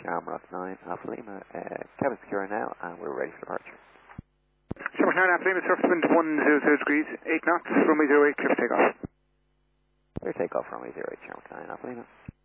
Charm Rock 9, Alpha Lima. Cabin secure now, and we're ready for departure. Charm Rock 9, Alpha Lima, surface wind 100 degrees, 8 knots, runway 08, clear for takeoff. Clear takeoff, runway 08, Charm Rock 9, Alpha Lima.